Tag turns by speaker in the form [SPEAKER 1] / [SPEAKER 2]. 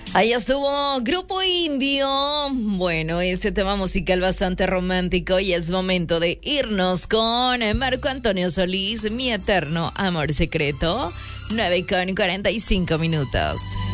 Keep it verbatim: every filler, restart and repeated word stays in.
[SPEAKER 1] Ahí estuvo Grupo Indio. Bueno, ese tema musical bastante romántico y es momento de irnos con Marco Antonio Solís, Mi Eterno Amor Secreto, nueve con cuarenta y cinco minutos.